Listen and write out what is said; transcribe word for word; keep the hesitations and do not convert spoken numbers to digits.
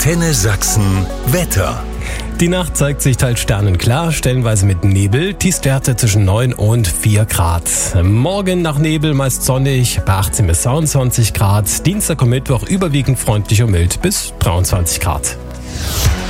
Antenne Sachsen Wetter. Die Nacht zeigt sich teils sternenklar, stellenweise mit Nebel, Tiefstwerte zwischen neun und vier Grad. Morgen nach Nebel meist sonnig bei achtzehn bis zweiundzwanzig Grad, Dienstag und Mittwoch überwiegend freundlich und mild bis dreiundzwanzig Grad.